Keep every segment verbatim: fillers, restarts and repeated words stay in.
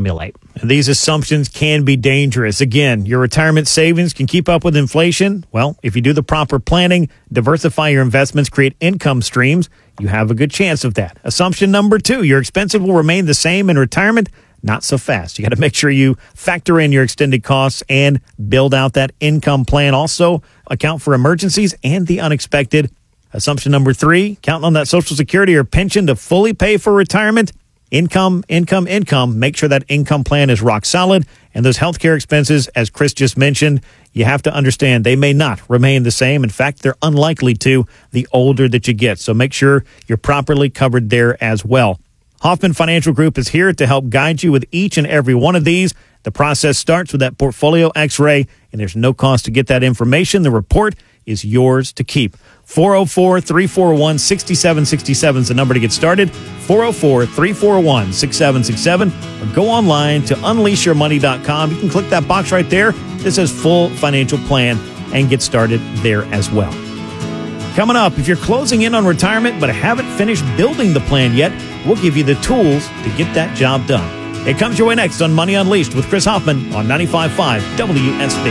formulate. And these assumptions can be dangerous. Again, your retirement savings can keep up with inflation. Well, if you do the proper planning, diversify your investments, create income streams, you have a good chance of that. Assumption number two, your expenses will remain the same in retirement. Not so fast. You got to make sure you factor in your extended costs and build out that income plan. Also, account for emergencies and the unexpected. Assumption number three, counting on that Social Security or pension to fully pay for retirement. Income, income, income. Make sure that income plan is rock solid. And those healthcare expenses, as Chris just mentioned, you have to understand they may not remain the same. In fact, they're unlikely to the older that you get. So make sure you're properly covered there as well. Hoffman Financial Group is here to help guide you with each and every one of these. The process starts with that portfolio x-ray, and there's no cost to get that information. The report is yours to keep. four oh four, three four one, six seven six seven is the number to get started. four oh four, three four one, six seven six seven. Or go online to unleash your money dot com. You can click that box right there that says full financial plan and get started there as well. Coming up, if you're closing in on retirement but haven't finished building the plan yet, we'll give you the tools to get that job done. It comes your way next on Money Unleashed with Chris Hoffman on ninety-five point five W S B.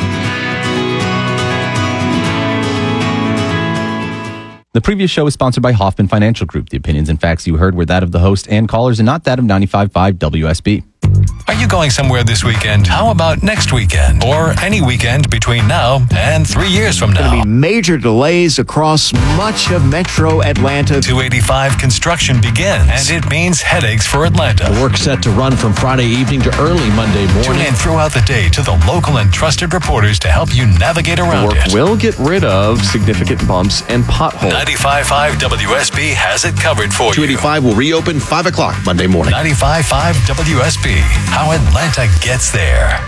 The previous show is sponsored by Hoffman Financial Group. The opinions and facts you heard were that of the host and callers and not that of ninety-five point five W S B. Are you going somewhere this weekend? How about next weekend? Or any weekend between now and three years from now? Going to be major delays across much of metro Atlanta. two eighty-five construction begins, and it means headaches for Atlanta. The work set to run from Friday evening to early Monday morning. Tune in throughout the day to the local and trusted reporters to help you navigate around the work it. will get rid of significant bumps and potholes. ninety-five point five W S B has it covered for two you. two eighty-five will reopen five o'clock Monday morning. ninety-five point five W S B. How Atlanta gets there.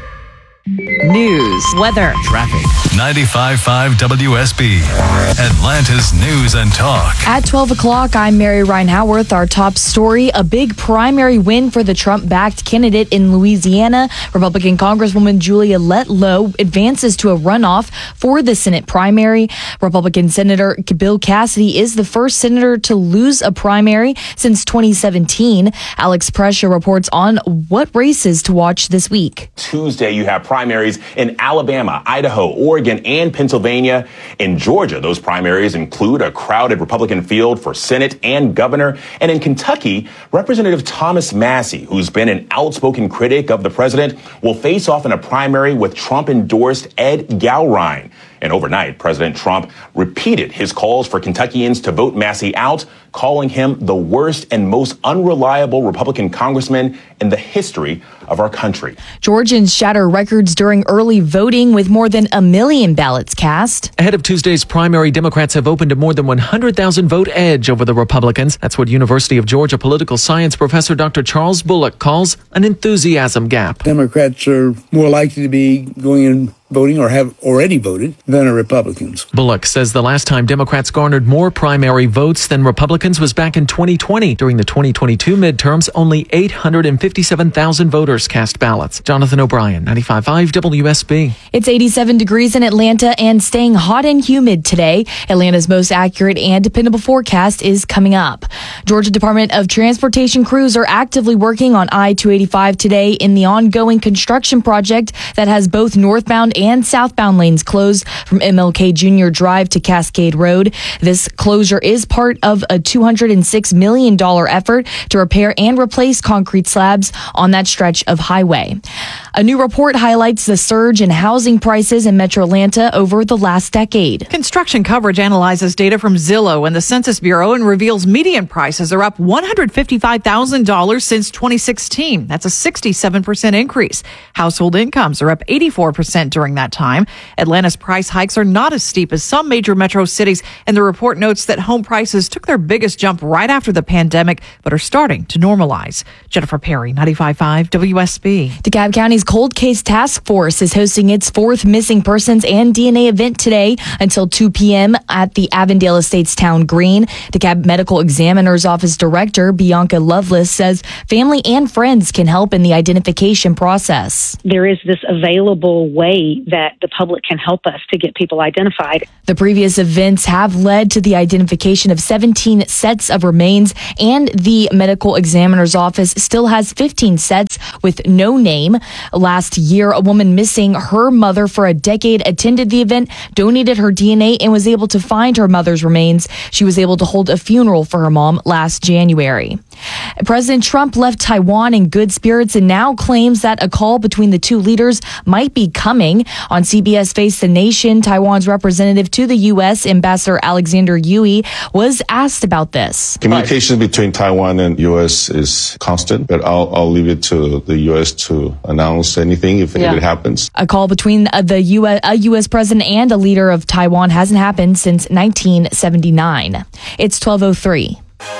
News, weather, Traffic. ninety-five point five W S B. Atlanta's news and talk. At twelve o'clock, I'm Mary Ryan Howarth. Our top story, a big primary win for the Trump-backed candidate in Louisiana. Republican Congresswoman Julia Letlow advances to a runoff for the Senate primary. Republican Senator Bill Cassidy is the first senator to lose a primary since twenty seventeen. Alex Prescia reports on what races to watch this week. Tuesday, you have primaries in Alabama, Idaho, Oregon, and Pennsylvania. In Georgia, those primaries include a crowded Republican field for Senate and governor. And in Kentucky, Representative Thomas Massie, who's been an outspoken critic of the president, will face off in a primary with Trump-endorsed Ed Gowrine. And overnight, President Trump repeated his calls for Kentuckians to vote Massie out, calling him the worst and most unreliable Republican congressman in the history of our country. Georgians shatter records during early voting with more than a million ballots cast. Ahead of Tuesday's primary, Democrats have opened a more than one hundred thousand vote edge over the Republicans. That's what University of Georgia political science professor Doctor Charles Bullock calls an enthusiasm gap. Democrats are more likely to be going in voting or have already voted than are Republicans. Bullock says the last time Democrats garnered more primary votes than Republicans was back in twenty twenty. During the twenty twenty-two midterms, only eight hundred fifty-seven thousand voters cast ballots. Jonathan O'Brien, ninety-five point five W S B. It's eighty-seven degrees in Atlanta and staying hot and humid today. Atlanta's most accurate and dependable forecast is coming up. Georgia Department of Transportation crews are actively working on I two eighty-five today in the ongoing construction project that has both northbound and southbound lanes closed from M L K Junior Drive to Cascade Road. This closure is part of a two hundred six million dollars effort to repair and replace concrete slabs on that stretch of highway. A new report highlights the surge in housing prices in Metro Atlanta over the last decade. Construction Coverage analyzes data from Zillow and the Census Bureau and reveals median prices are up one hundred fifty-five thousand dollars since twenty sixteen. That's a sixty-seven percent increase. Household incomes are up eighty-four percent during that time. Atlanta's price hikes are not as steep as some major metro cities, and the report notes that home prices took their biggest jump right after the pandemic, but are starting to normalize. Jennifer Perry, ninety-five point five W S B. DeKalb County's Cold Case Task Force is hosting its fourth missing persons and D N A event today until two p.m. at the Avondale Estates Town Green. DeKalb Medical Examiner's Office Director Bianca Lovelace says family and friends can help in the identification process. There is this available way way that the public can help us to get people identified. The previous events have led to the identification of seventeen sets of remains, and the medical examiner's office still has fifteen sets with no name. Last year, a woman missing her mother for a decade attended the event, donated her D N A, and was able to find her mother's remains. She was able to hold a funeral for her mom last January. President Trump left Taiwan in good spirits and now claims that a call between the two leaders might be coming. On C B S Face the Nation, Taiwan's representative to the U S, Ambassador Alexander Yui, was asked about this. Communication between Taiwan and U S is constant, but I'll, I'll leave it to the U S to announce anything if, yeah. if it happens. A call between the U S, a U S president and a leader of Taiwan hasn't happened since nineteen seventy-nine. It's twelve oh three.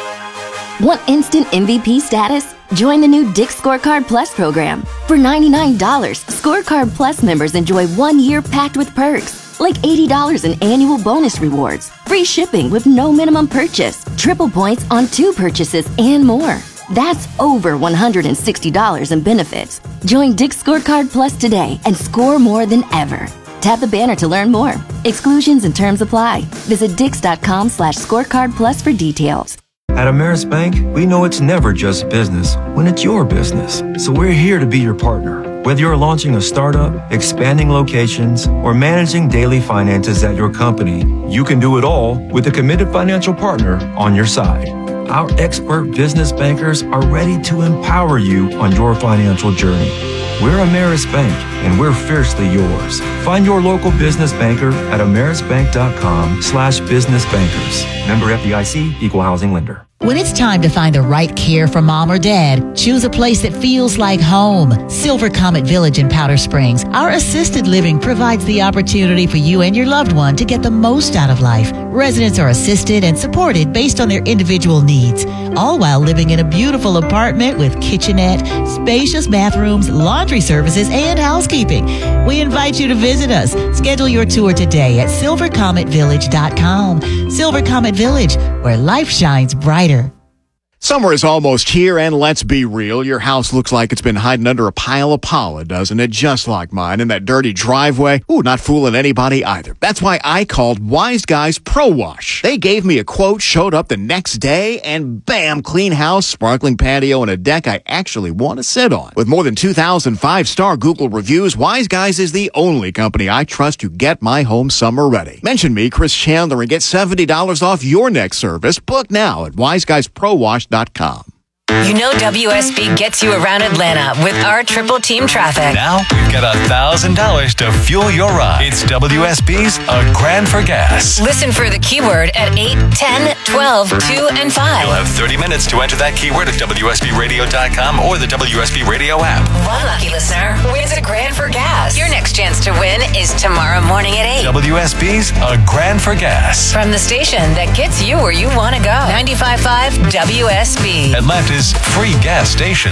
Want instant M V P status? Join the new Dick's Scorecard Plus program. For ninety-nine dollars, Scorecard Plus members enjoy one year packed with perks, like eighty dollars in annual bonus rewards, free shipping with no minimum purchase, triple points on two purchases, and more. That's over one hundred sixty dollars in benefits. Join Dick's Scorecard Plus today and score more than ever. Tap the banner to learn more. Exclusions and terms apply. Visit dix.com slash scorecard plus for details. At Ameris Bank, we know it's never just business when it's your business. So we're here to be your partner. Whether you're launching a startup, expanding locations, or managing daily finances at your company, you can do it all with a committed financial partner on your side. Our expert business bankers are ready to empower you on your financial journey. We're Ameris Bank, and we're fiercely yours. Find your local business banker at amerisbank.com slash business bankers. Member F D I C, Equal Housing Lender. When it's time to find the right care for mom or dad, choose a place that feels like home. Silver Comet Village in Powder Springs. Our assisted living provides the opportunity for you and your loved one to get the most out of life. Residents are assisted and supported based on their individual needs, all while living in a beautiful apartment with kitchenette, spacious bathrooms, laundry services, and housekeeping. We invite you to visit us. Schedule your tour today at silver comet village dot com. Silver Comet Village, where life shines brighter. Summer is almost here, and let's be real, your house looks like it's been hiding under a pile of pollen, doesn't it? Just like mine in that dirty driveway. Ooh, not fooling anybody either. That's why I called Wise Guys Pro Wash. They gave me a quote, showed up the next day, and bam, clean house, sparkling patio, and a deck I actually want to sit on. With more than two thousand five-star Google reviews, Wise Guys is the only company I trust to get my home summer ready. Mention me, Chris Chandler, and get seventy dollars off your next service. Book now at wise guys pro wash dot com. You know W S B gets you around Atlanta with our triple team traffic. Now we've got one thousand dollars to fuel your ride. It's W S B's A Grand for Gas. Listen for the keyword at eight, ten, twelve, two, and five. You'll have thirty minutes to enter that keyword at W S B radio dot com or the W S B Radio app. One lucky listener wins a grand for gas. Your next chance to win is tomorrow morning at eight. W S B's A Grand for Gas. From the station that gets you where you want to go. ninety-five point five W S B. Atlanta's free gas station.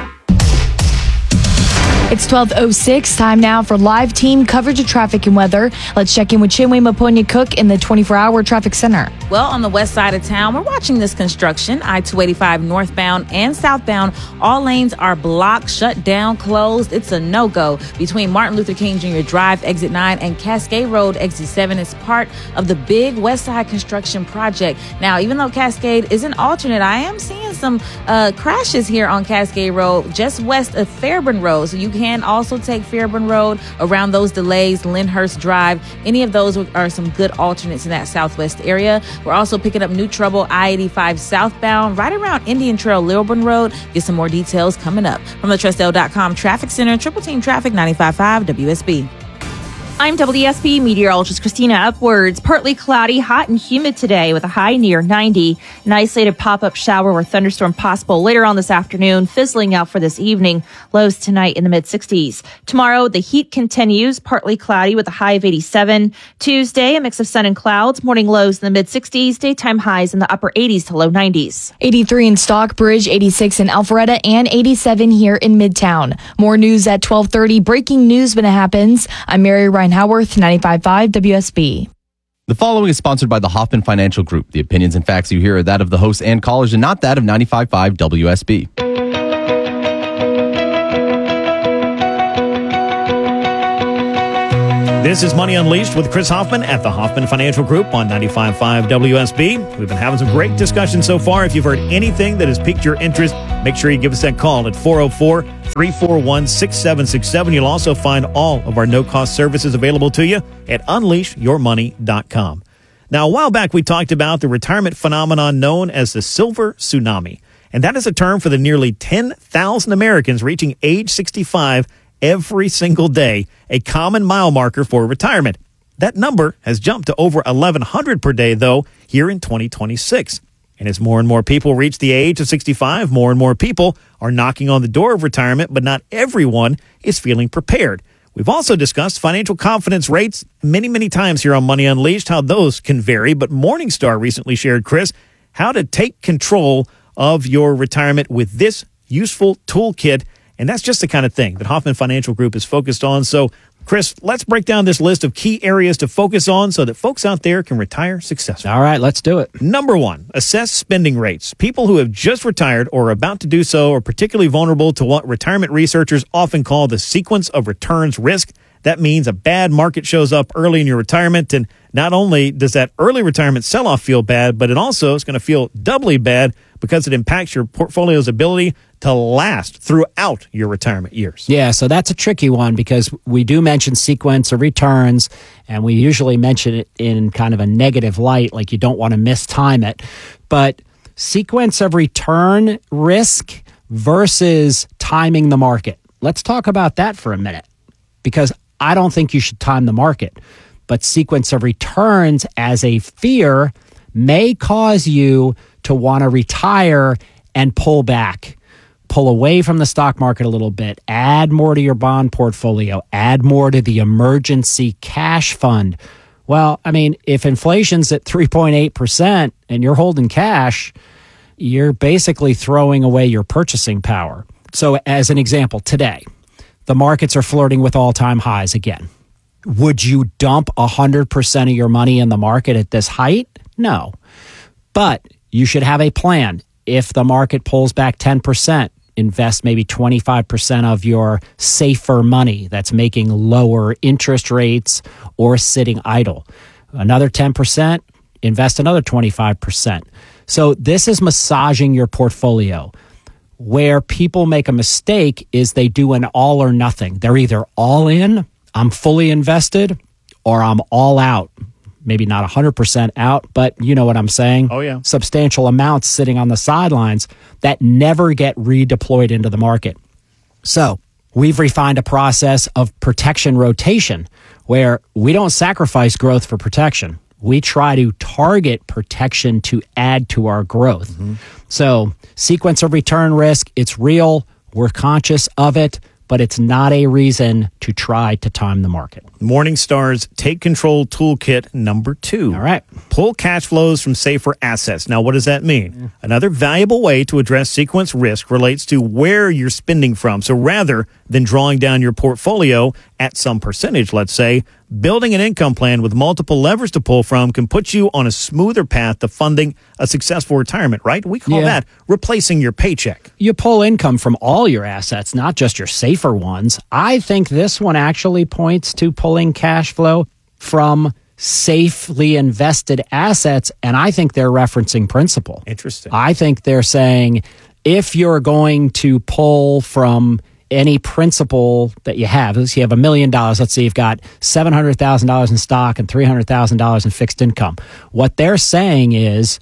It's twelve oh six, time now for live team coverage of traffic and weather. Let's check in with Chinwe Maponya Cook in the twenty-four hour traffic center. Well, on the west side of town, we're watching this construction. I two eighty-five northbound and southbound, all lanes are blocked, shut down, closed. It's a no-go between Martin Luther King Junior Drive, exit nine, and Cascade Road, exit seven. It's part of the big west side construction project. Now, even though Cascade is an alternate, I am seeing some uh, crashes here on Cascade Road, just west of Fairburn Road. So you can also take Fairburn Road around those delays, Lyndhurst Drive. Any of those are some good alternates in that southwest area. We're also picking up new trouble, I eighty-five southbound, right around Indian Trail, Lilburn Road. Get some more details coming up. From the Trustell dot com Traffic Center, Triple Team Traffic, ninety-five point five W S B. I'm W S B meteorologist Christina Upwards. Partly cloudy, hot and humid today with a high near ninety. An isolated pop-up shower or thunderstorm possible later on this afternoon, fizzling out for this evening. Lows tonight in the mid-sixties. Tomorrow, the heat continues, partly cloudy with a high of eighty-seven. Tuesday, a mix of sun and clouds, morning lows in the mid-sixties, daytime highs in the upper eighties to low nineties. eighty-three in Stockbridge, eighty-six in Alpharetta, and eighty-seven here in Midtown. More news at twelve thirty. Breaking news when it happens. I'm Mary Ryan Howarth, ninety-five point five W S B. The following is sponsored by the Hoffman Financial Group. The opinions and facts you hear are that of the hosts and callers and not that of ninety-five point five W S B. This is Money Unleashed with Chris Hoffman at the Hoffman Financial Group on ninety-five point five W S B. We've been having some great discussion so far. If you've heard anything that has piqued your interest, make sure you give us that call at four oh four, three four one, six seven six seven. You'll also find all of our no-cost services available to you at unleash your money dot com. Now, a while back, we talked about the retirement phenomenon known as the silver tsunami. And that is a term for the nearly ten thousand Americans reaching age sixty-five every single day, a common mile marker for retirement. That number has jumped to over eleven hundred per day, though, here in twenty twenty-six. And as more and more people reach the age of sixty-five, more and more people are knocking on the door of retirement, but not everyone is feeling prepared. We've also discussed financial confidence rates many, many times here on Money Unleashed, how those can vary. But Morningstar recently shared, Chris, how to take control of your retirement with this useful toolkit. And that's just the kind of thing that Hoffman Financial Group is focused on. So, Chris, let's break down this list of key areas to focus on so that folks out there can retire successfully. All right, let's do it. Number one, assess spending rates. People who have just retired or are about to do so are particularly vulnerable to what retirement researchers often call the sequence of returns risk. That means a bad market shows up early in your retirement, and not only does that early retirement sell-off feel bad, but it also is going to feel doubly bad because it impacts your portfolio's ability to last throughout your retirement years. Yeah, so that's a tricky one because we do mention sequence of returns, and we usually mention it in kind of a negative light, like you don't want to mistime it. But sequence of return risk versus timing the market. Let's talk about that for a minute, because I don't think you should time the market. But sequence of returns as a fear may cause you to want to retire and pull back. Pull away from the stock market a little bit, add more to your bond portfolio, add more to the emergency cash fund. Well, I mean, if inflation's at three point eight percent and you're holding cash, you're basically throwing away your purchasing power. So as an example, today, the markets are flirting with all-time highs again. Would you dump one hundred percent of your money in the market at this height? No. But you should have a plan. If the market pulls back ten percent, invest maybe twenty-five percent of your safer money that's making lower interest rates or sitting idle. Another ten percent, invest another twenty-five percent. So this is massaging your portfolio. Where people make a mistake is they do an all or nothing. They're either all in, I'm fully invested, or I'm all out. Maybe not one hundred percent out, but you know what I'm saying. Oh, yeah. Substantial amounts sitting on the sidelines that never get redeployed into the market. So we've refined a process of protection rotation where we don't sacrifice growth for protection. We try to target protection to add to our growth. Mm-hmm. So sequence of return risk, it's real. We're conscious of it, but it's not a reason to try to time the market. Morningstar's Take Control Toolkit number two. All right. Pull cash flows from safer assets. Now, what does that mean? Mm. Another valuable way to address sequence risk relates to where you're spending from. So rather than drawing down your portfolio at some percentage, let's say, building an income plan with multiple levers to pull from can put you on a smoother path to funding a successful retirement, right? We call Yeah. that replacing your paycheck. You pull income from all your assets, not just your safer ones. I think this one actually points to pulling cash flow from safely invested assets, and I think they're referencing principal. Interesting. I think they're saying if you're going to pull from any principal that you have, let's say you have a million dollars, let's say you've got seven hundred thousand dollars in stock and three hundred thousand dollars in fixed income. What they're saying is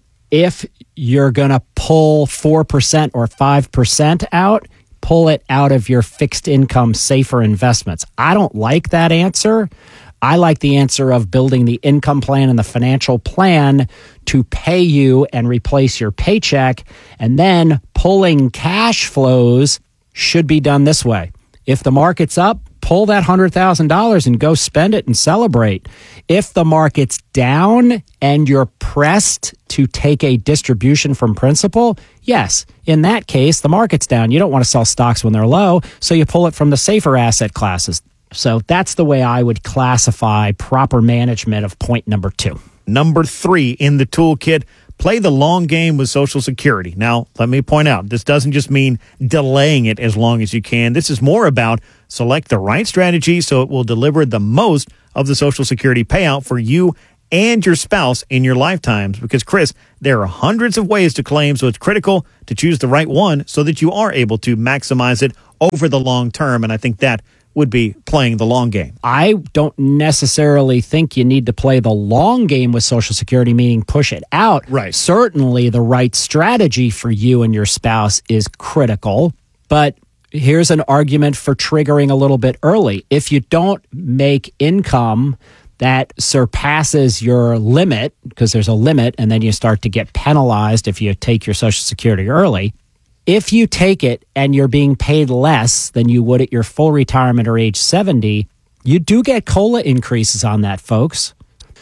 if you're going to pull four percent or five percent out, pull it out of your fixed income safer investments. I don't like that answer. I like the answer of building the income plan and the financial plan to pay you and replace your paycheck, and then pulling cash flows should be done this way. If the market's up, pull that one hundred thousand dollars and go spend it and celebrate. If the market's down and you're pressed to take a distribution from principal, yes, in that case, the market's down. You don't want to sell stocks when they're low, so you pull it from the safer asset classes. So that's the way I would classify proper management of point number two. Number three in the toolkit, Play the long game with Social Security. Now, let me point out, this doesn't just mean delaying it as long as you can. This is more about select the right strategy so it will deliver the most of the Social Security payout for you and your spouse in your lifetimes. Because, Chris, there are hundreds of ways to claim, so it's critical to choose the right one so that you are able to maximize it over the long term. And I think that would be playing the long game. I don't necessarily think you need to play the long game with Social Security, meaning push it out. Right. Certainly the right strategy for you and your spouse is critical, but here's an argument for triggering a little bit early. If you don't make income that surpasses your limit, because there's a limit, and then you start to get penalized if you take your Social Security early. If you take it and you're being paid less than you would at your full retirement or age seventy, you do get COLA increases on that, folks.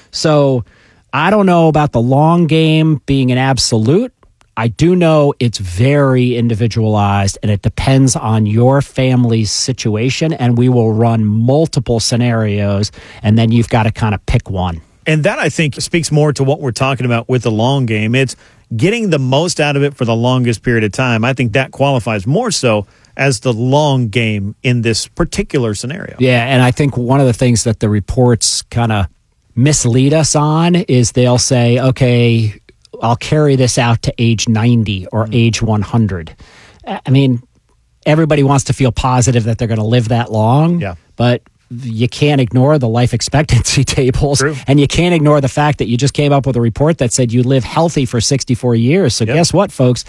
So I don't know about the long game being an absolute. I do know it's very individualized and it depends on your family's situation, and we will run multiple scenarios, and then you've got to kind of pick one. And that, I think, speaks more to what we're talking about with the long game. It's getting the most out of it for the longest period of time. I think that qualifies more so as the long game in this particular scenario. Yeah, and I think one of the things that the reports kind of mislead us on is they'll say, okay, I'll carry this out to age ninety or mm. age one hundred. I mean, everybody wants to feel positive that they're going to live that long, yeah. but you can't ignore the life expectancy tables. True. And you can't ignore the fact that you just came up with a report that said you live healthy for sixty-four years. So yep. guess what, folks?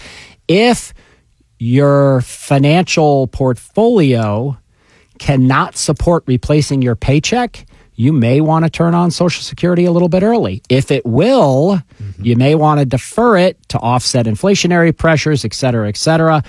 If your financial portfolio cannot support replacing your paycheck, you may want to turn on Social Security a little bit early. If it will, mm-hmm. you may want to defer it to offset inflationary pressures, et cetera, et cetera,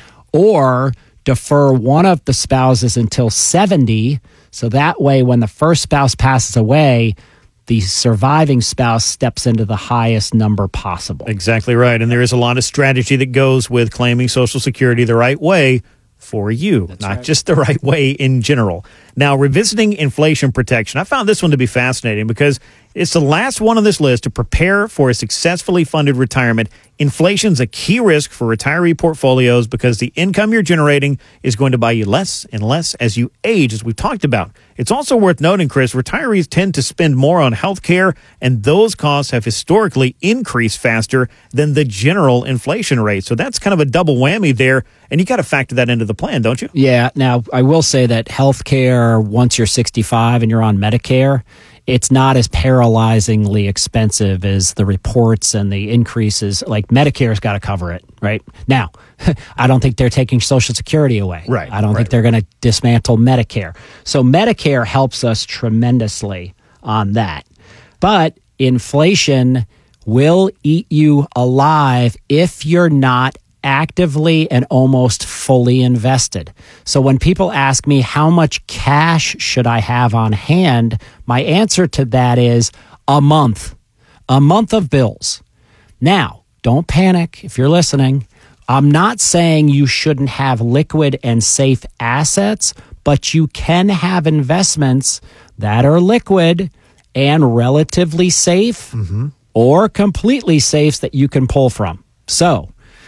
or defer one of the spouses until seventy. So that way, when the first spouse passes away, the surviving spouse steps into the highest number possible. Exactly right. And there is a lot of strategy that goes with claiming Social Security the right way for you, That's not right. just the right way in general. Now, revisiting inflation protection. I found this one to be fascinating because it's the last one on this list to prepare for a successfully funded retirement. Inflation's a key risk for retiree portfolios because the income you're generating is going to buy you less and less as you age, as we've talked about. It's also worth noting, Chris, retirees tend to spend more on health care, and those costs have historically increased faster than the general inflation rate. So that's kind of a double whammy there, and you got to factor that into the plan, don't you? Yeah. Now, I will say that health care, once you're sixty-five and you're on Medicare, it's not as paralyzingly expensive as the reports and the increases. Like, Medicare's got to cover it, right? Now, I don't think they're taking Social Security away. Right. I don't right. think they're going to dismantle Medicare. So Medicare helps us tremendously on that. But inflation will eat you alive if you're not actively and almost fully invested. So when people ask me how much cash should I have on hand, my answer to that is a month, a month of bills. Now, don't panic if you're listening. I'm not saying you shouldn't have liquid and safe assets, but you can have investments that are liquid and relatively safe mm-hmm. or completely safe that you can pull from. So,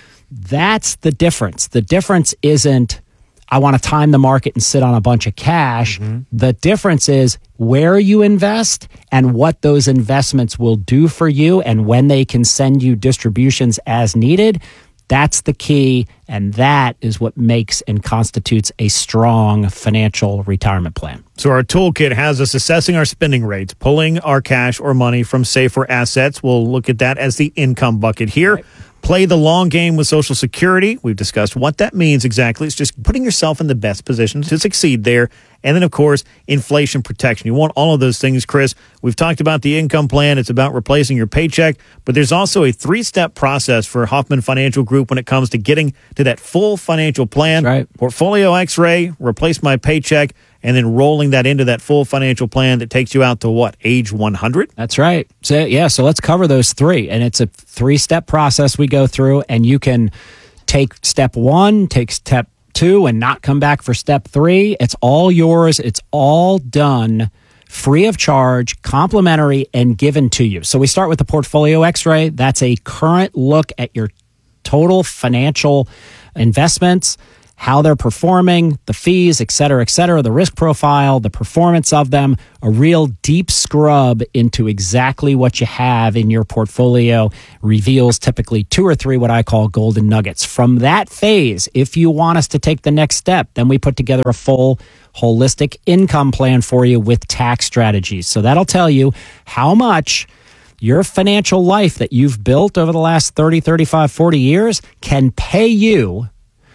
that's the difference. The difference isn't, I want to time the market and sit on a bunch of cash. Mm-hmm. The difference is where you invest and what those investments will do for you and when they can send you distributions as needed. That's the key, and that is what makes and constitutes a strong financial retirement plan. So our toolkit has us assessing our spending rates, pulling our cash or money from safer assets. We'll look at that as the income bucket here. Right. Play the long game with Social Security. We've discussed what that means exactly. It's just putting yourself in the best position to succeed there. And then, of course, inflation protection. You want all of those things, Chris. We've talked about the income plan. It's about replacing your paycheck. But there's also a three-step process for Hoffman Financial Group when it comes to getting to that full financial plan. That's right. Portfolio X-ray, replace my paycheck, and then rolling that into that full financial plan that takes you out to what, age one hundred? That's right. So, yeah, so let's cover those three. And it's a three-step process we go through, and you can take step one, take step two, and not come back for step three. It's all yours. It's all done free of charge, complimentary, and given to you. So we start with the Portfolio X-ray. That's a current look at your total financial investments, how they're performing, the fees, et cetera, et cetera, the risk profile, the performance of them, a real deep scrub into exactly what you have in your portfolio reveals typically two or three what I call golden nuggets. From that phase, if you want us to take the next step, then we put together a full holistic income plan for you with tax strategies. So that'll tell you how much your financial life that you've built over the last thirty, thirty-five, forty years can pay you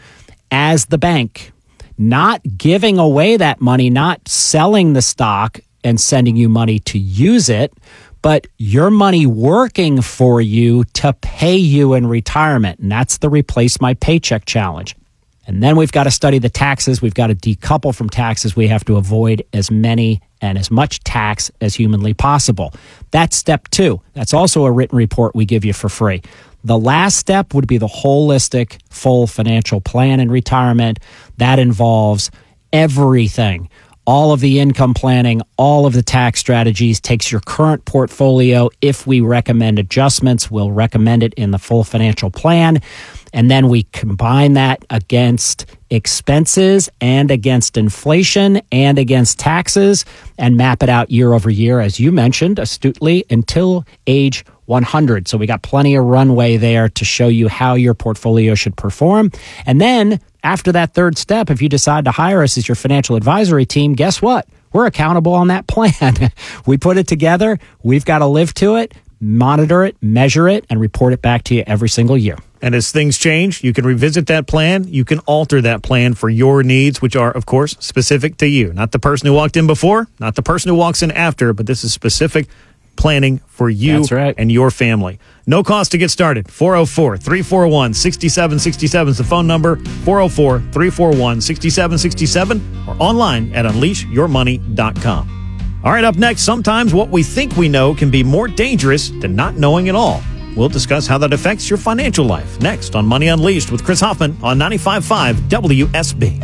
as the bank, not giving away that money, not selling the stock and sending you money to use it, but your money working for you to pay you in retirement. And that's the Replace My Paycheck Challenge. And then we've got to study the taxes. We've got to decouple from taxes. We have to avoid as many and as much tax as humanly possible. That's step two. That's also a written report we give you for free. The last step would be the holistic, full financial plan in retirement. That involves everything. All of the income planning, all of the tax strategies, takes your current portfolio. If we recommend adjustments, we'll recommend it in the full financial plan. And then we combine that against expenses and against inflation and against taxes and map it out year over year, as you mentioned astutely, until age one hundred. So we got plenty of runway there to show you how your portfolio should perform. And then after that third step, if you decide to hire us as your financial advisory team, guess what? We're accountable on that plan. We put it together. We've got to live to it, monitor it, measure it, and report it back to you every single year. And as things change, you can revisit that plan. You can alter that plan for your needs, which are, of course, specific to you. Not the person who walked in before, not the person who walks in after, but this is specific planning for you That's right. and your family. No cost to get started. four oh four, three four one, six seven six seven is the phone number. four oh four, three four one, six seven six seven or online at unleash your money dot com. All right, up next, sometimes what we think we know can be more dangerous than not knowing at all. We'll discuss how that affects your financial life next on Money Unleashed with Chris Hoffman on ninety-five point five W S B.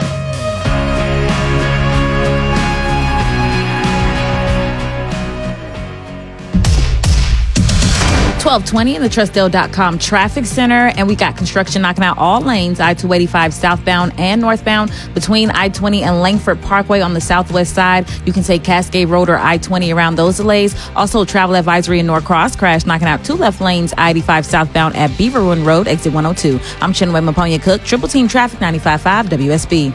twelve twenty in the Trustdale dot com traffic center, and we got construction knocking out all lanes, I two eighty-five southbound and northbound between I twenty and Langford Parkway on the southwest side. You can take Cascade Road or I twenty around those delays. Also, travel advisory in Norcross, crash knocking out two left lanes, I eighty-five southbound at Beaver Run Road, exit one oh two. I'm Chinwe Maponia Cook, Triple Team Traffic, ninety-five point five W S B.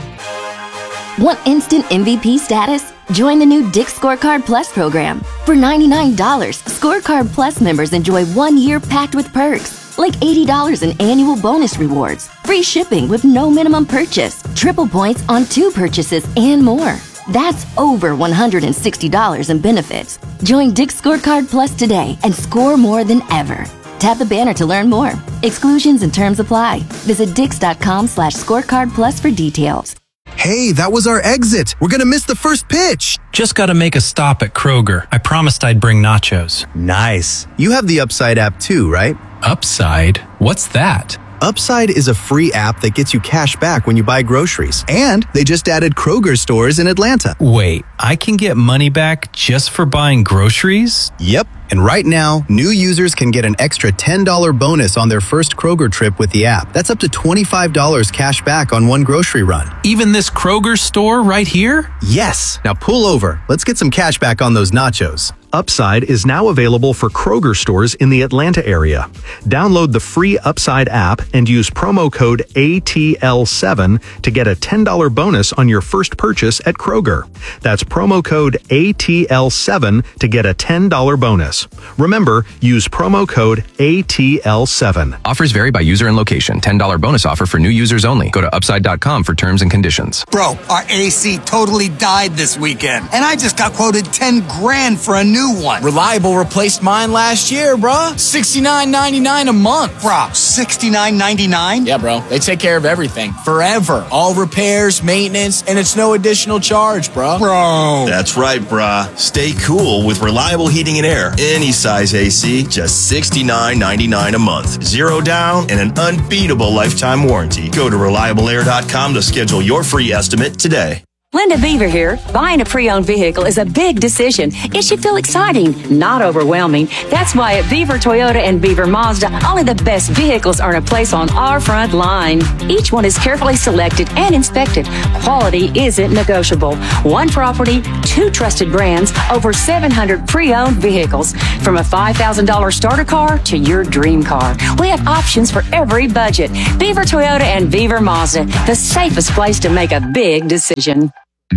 Want instant M V P status? Join the new Dick's Scorecard Plus program. For ninety-nine dollars, Scorecard Plus members enjoy one year packed with perks, like eighty dollars in annual bonus rewards, free shipping with no minimum purchase, triple points on two purchases, and more. That's over one hundred sixty dollars in benefits. Join Dick's Scorecard Plus today and score more than ever. Tap the banner to learn more. Exclusions and terms apply. Visit dix.com slash scorecard plus for details. Hey, that was our exit. We're going to miss the first pitch. Just got to make a stop at Kroger. I promised I'd bring nachos. Nice. You have the Upside app too, right? Upside? What's that? Upside is a free app that gets you cash back when you buy groceries. And they just added Kroger stores in Atlanta. Wait, I can get money back just for buying groceries? Yep. And right now, new users can get an extra ten dollars bonus on their first Kroger trip with the app. That's up to twenty-five dollars cash back on one grocery run. Even this Kroger store right here? Yes. Now pull over. Let's get some cash back on those nachos. Upside is now available for Kroger stores in the Atlanta area. Download the free Upside app and use promo code A T L seven to get a ten dollars bonus on your first purchase at Kroger. That's promo code A T L seven to get a ten dollars bonus. Remember, use promo code A T L seven. Offers vary by user and location. ten dollars bonus offer for new users only. Go to upside dot com for terms and conditions. Bro, our A C totally died this weekend, and I just got quoted ten grand for a new one. Reliable replaced mine last year, bruh. sixty-nine ninety-nine a month. Bro, sixty-nine ninety-nine? Yeah, bro. They take care of everything. Forever. All repairs, maintenance, and it's no additional charge, bruh. Bro. That's right, bruh. Stay cool with reliable heating and air. Any size A C, just sixty-nine ninety-nine a month. Zero down and an unbeatable lifetime warranty. Go to reliable air dot com to schedule your free estimate today. Linda Beaver here. Buying a pre-owned vehicle is a big decision. It should feel exciting, not overwhelming. That's why at Beaver Toyota and Beaver Mazda, only the best vehicles earn a place on our front line. Each one is carefully selected and inspected. Quality isn't negotiable. One property, two trusted brands, over seven hundred pre-owned vehicles. From a five thousand dollars starter car to your dream car. We have options for every budget. Beaver Toyota and Beaver Mazda, the safest place to make a big decision.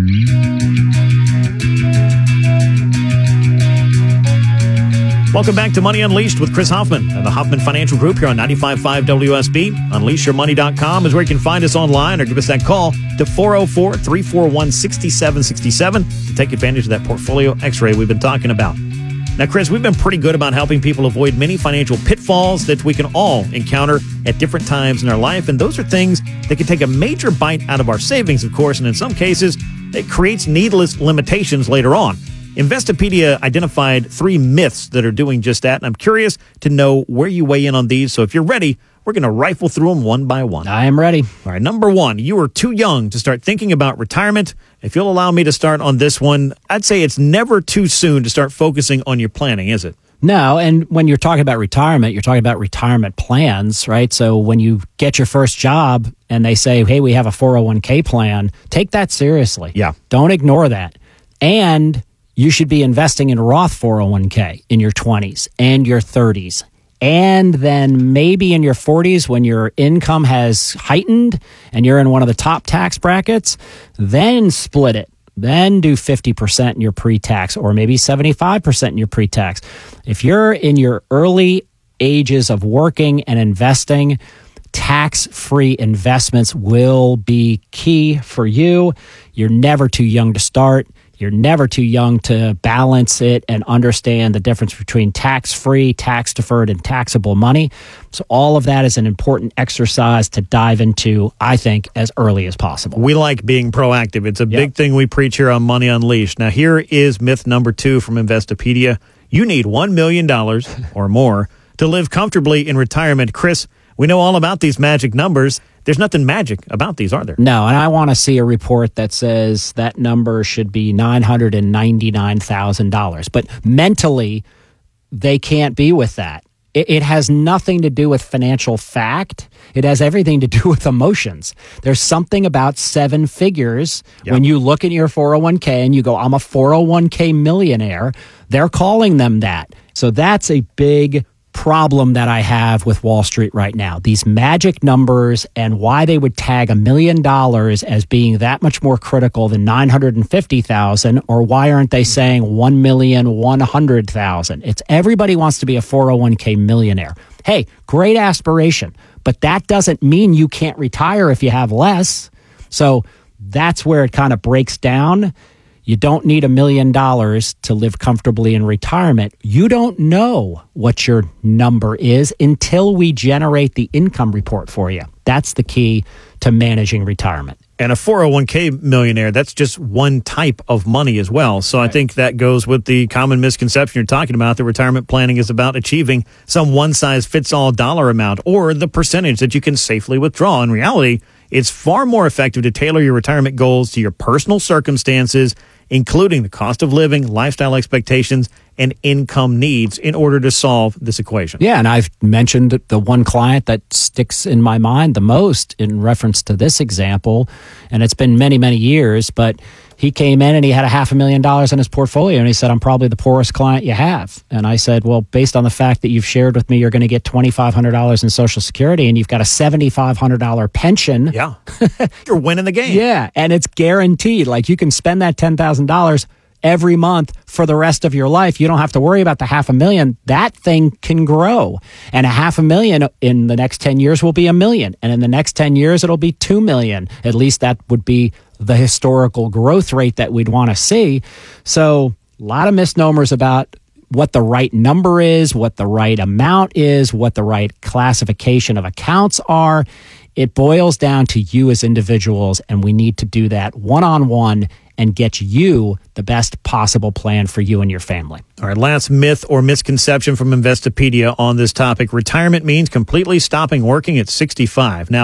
Welcome back to Money Unleashed with Chris Hoffman and the Hoffman Financial Group here on ninety-five point five W S B. unleash your money dot com is where you can find us online or give us that call to four oh four, three four one, six seven six seven to take advantage of that portfolio x-ray we've been talking about. Now, Chris, we've been pretty good about helping people avoid many financial pitfalls that we can all encounter at different times in our life, and those are things that can take a major bite out of our savings, of course, and in some cases, it creates needless limitations later on. Investopedia identified three myths that are doing just that, and I'm curious to know where you weigh in on these. So if you're ready, we're going to rifle through them one by one. I am ready. All right, number one, you are too young to start thinking about retirement. If you'll allow me to start on this one, I'd say it's never too soon to start focusing on your planning, is it? No, and when you're talking about retirement, you're talking about retirement plans, right? So when you get your first job and they say, hey, we have a four oh one k plan, take that seriously. Yeah. Don't ignore that. And you should be investing in Roth four oh one k in your twenties and your thirties. And then maybe in your forties, when your income has heightened and you're in one of the top tax brackets, then split it. Then do fifty percent in your pre-tax or maybe seventy-five percent in your pre-tax. If you're in your early ages of working and investing, tax-free investments will be key for you. You're never too young to start. You're never too young to balance it and understand the difference between tax-free, tax-deferred, and taxable money. So all of that is an important exercise to dive into, I think, as early as possible. We like being proactive. It's a Yep. big thing we preach here on Money Unleashed. Now, here is myth number two from Investopedia. You need one million dollars or more to live comfortably in retirement. Chris, we know all about these magic numbers. There's nothing magic about these, are there? No, and I want to see a report that says that number should be nine hundred ninety-nine thousand dollars. But mentally, they can't be with that. It, it has nothing to do with financial fact. It has everything to do with emotions. There's something about seven figures. Yep. When you look at your four oh one k and you go, I'm a four oh one k millionaire, they're calling them that. So that's a big problem that I have with Wall Street right now. These magic numbers and why they would tag a million dollars as being that much more critical than nine hundred fifty thousand, or why aren't they saying one million one hundred thousand? It's everybody wants to be a four oh one k millionaire. Hey, great aspiration, but that doesn't mean you can't retire if you have less. So that's where it kind of breaks down. You don't need a million dollars to live comfortably in retirement. You don't know what your number is until we generate the income report for you. That's the key to managing retirement. And a four oh one k millionaire, that's just one type of money as well. So right. I think that goes with the common misconception you're talking about, that retirement planning is about achieving some one-size-fits-all dollar amount or the percentage that you can safely withdraw. In reality, it's far more effective to tailor your retirement goals to your personal circumstances, including the cost of living, lifestyle expectations, and income needs in order to solve this equation. Yeah, and I've mentioned the one client that sticks in my mind the most in reference to this example, and it's been many, many years, but he came in and he had a half a million dollars in his portfolio, and he said, I'm probably the poorest client you have. And I said, well, based on the fact that you've shared with me, you're going to get twenty-five hundred dollars in Social Security, and you've got a seventy-five hundred dollars pension. Yeah, you're winning the game. Yeah, and it's guaranteed. Like, you can spend that ten thousand dollars every month for the rest of your life. You don't have to worry about the half a million. That thing can grow. And a half a million in the next ten years will be a million. And in the next ten years, it'll be two million. At least that would be the historical growth rate that we'd want to see. So a lot of misnomers about what the right number is, what the right amount is, what the right classification of accounts are. It boils down to you as individuals, and we need to do that one-on-one and get you the best possible plan for you and your family. All right, last myth or misconception from Investopedia on this topic. Retirement means completely stopping working at sixty-five. Now,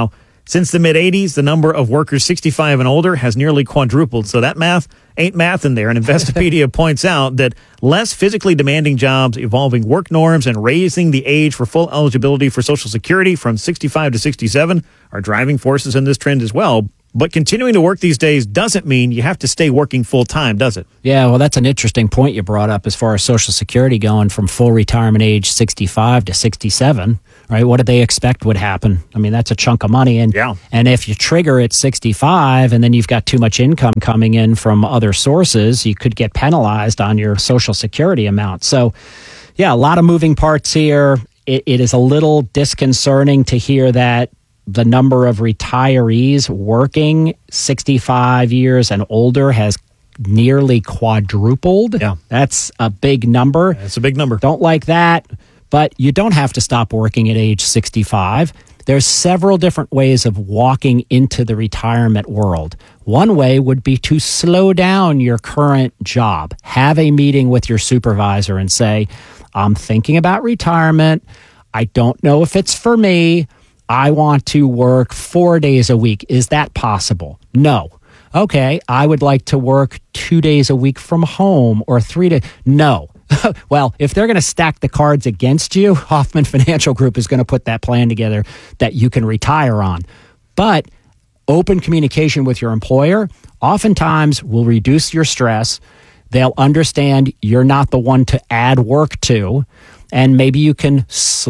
Since the mid-eighties, the number of workers sixty-five and older has nearly quadrupled. So that math ain't math in there. And Investopedia points out that less physically demanding jobs, evolving work norms, and raising the age for full eligibility for Social Security from sixty-five to sixty-seven are driving forces in this trend as well. But continuing to work these days doesn't mean you have to stay working full-time, does it? Yeah, well, that's an interesting point you brought up as far as Social Security going from full retirement age sixty-five to sixty-seven, right? What did they expect would happen? I mean, that's a chunk of money. And, yeah. and if you trigger at sixty-five and then you've got too much income coming in from other sources, you could get penalized on your Social Security amount. So, yeah, a lot of moving parts here. It, it is a little disconcerting to hear that the number of retirees working sixty-five years and older has nearly quadrupled. Yeah. That's a big number. That's a big number. Don't like that, but you don't have to stop working at age sixty-five. There's several different ways of walking into the retirement world. One way would be to slow down your current job. Have a meeting with your supervisor and say, I'm thinking about retirement. I don't know if it's for me. I want to work four days a week. Is that possible? No. Okay, I would like to work two days a week from home or three days. No. Well, if they're going to stack the cards against you, Hoffman Financial Group is going to put that plan together that you can retire on. But open communication with your employer oftentimes will reduce your stress. They'll understand you're not the one to add work to, and maybe you can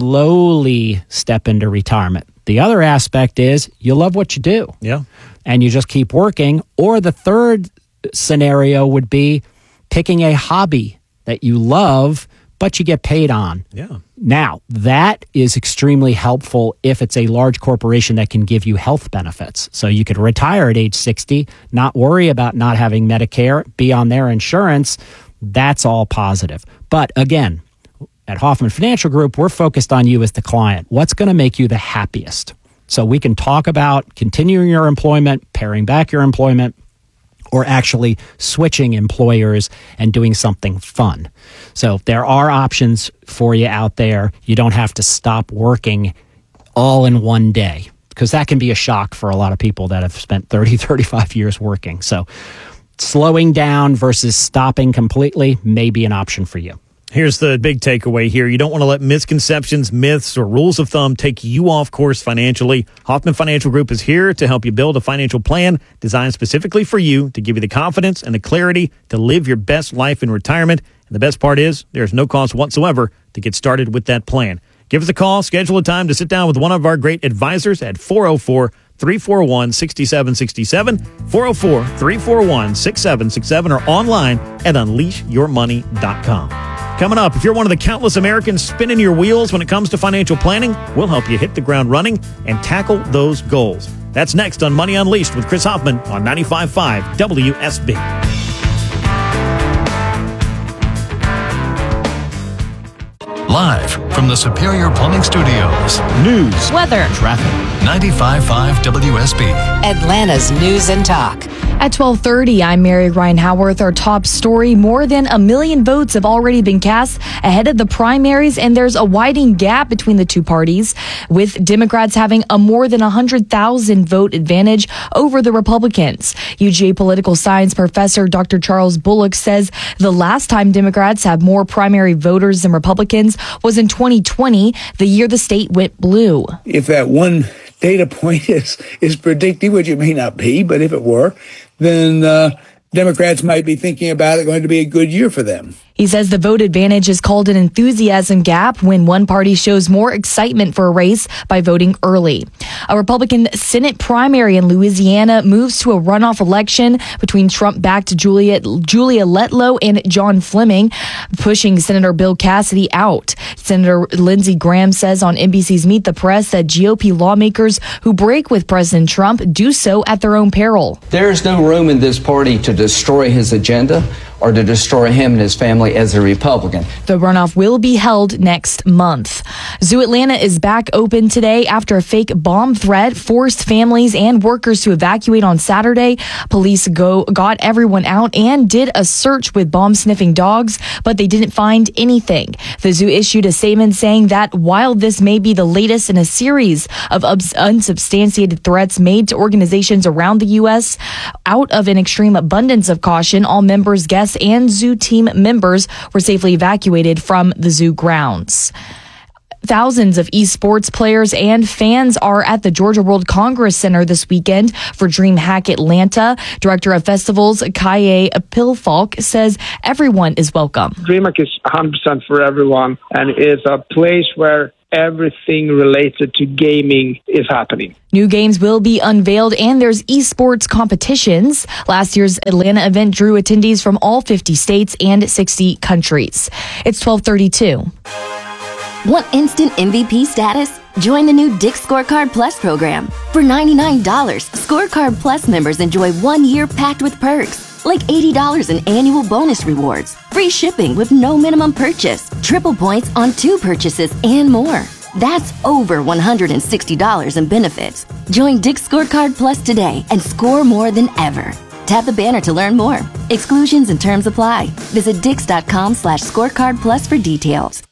slowly step into retirement. The other aspect is you love what you do. Yeah. And you just keep working. Or the third scenario would be picking a hobby that you love, but you get paid on. Yeah. Now, that is extremely helpful if it's a large corporation that can give you health benefits. So you could retire at age sixty, not worry about not having Medicare, be on their insurance. That's all positive. But again, at Hoffman Financial Group, we're focused on you as the client. What's going to make you the happiest? So we can talk about continuing your employment, paring back your employment, or actually switching employers and doing something fun. So there are options for you out there. You don't have to stop working all in one day, because that can be a shock for a lot of people that have spent thirty, thirty-five years working. So slowing down versus stopping completely may be an option for you. Here's the big takeaway here. You don't want to let misconceptions, myths, or rules of thumb take you off course financially. Hoffman Financial Group is here to help you build a financial plan designed specifically for you to give you the confidence and the clarity to live your best life in retirement. And the best part is there's no cost whatsoever to get started with that plan. Give us a call, schedule a time to sit down with one of our great advisors at four oh four, three four one, six seven six seven, four oh four, three four one, six seven six seven, or online at unleash your money dot com. Coming up, if you're one of the countless Americans spinning your wheels when it comes to financial planning, we'll help you hit the ground running and tackle those goals. That's next on Money Unleashed with Chris Hoffman on ninety-five point five W S B. Live from the Superior Plumbing Studios. News, weather, traffic. ninety-five point five W S B. Atlanta's News and Talk. At twelve thirty, I'm Mary Ryan Howarth. Our top story, more than a million votes have already been cast ahead of the primaries, and there's a widening gap between the two parties, with Democrats having a more than one hundred thousand vote advantage over the Republicans. U G A political science professor Doctor Charles Bullock says the last time Democrats had more primary voters than Republicans was in twenty twenty, the year the state went blue. If that one data point is, is predictive, which it may not be, but if it were, then uh, Democrats might be thinking about it going to be a good year for them. He says the vote advantage is called an enthusiasm gap when one party shows more excitement for a race by voting early. A Republican Senate primary in Louisiana moves to a runoff election between Trump-backed Julia, Julia Letlow and John Fleming, pushing Senator Bill Cassidy out. Senator Lindsey Graham says on N B C's Meet the Press that G O P lawmakers who break with President Trump do so at their own peril. There is no room in this party to destroy his agenda or to destroy him and his family as a Republican. The runoff will be held next month. Zoo Atlanta is back open today after a fake bomb threat forced families and workers to evacuate on Saturday. Police go got everyone out and did a search with bomb-sniffing dogs, but they didn't find anything. The zoo issued a statement saying that while this may be the latest in a series of unsubstantiated threats made to organizations around the U S, out of an extreme abundance of caution, all members, guests, and zoo team members were safely evacuated from the zoo grounds. Thousands of esports players and fans are at the Georgia World Congress Center this weekend for DreamHack Atlanta. Director of Festivals, Kaye Pilfalk, says everyone is welcome. DreamHack is one hundred percent for everyone and is a place where everything related to gaming is happening. New games will be unveiled and there's esports competitions. Last year's Atlanta event drew attendees from all fifty states and sixty countries. It's twelve thirty-two. Want instant M V P status? Join the new Dick's Scorecard Plus program. For ninety-nine dollars, Scorecard Plus members enjoy one year packed with perks, like eighty dollars in annual bonus rewards, free shipping with no minimum purchase, triple points on two purchases, and more. That's over one hundred sixty dollars in benefits. Join Dick's Scorecard Plus today and score more than ever. Tap the banner to learn more. Exclusions and terms apply. Visit dix.com slash scorecard plus for details.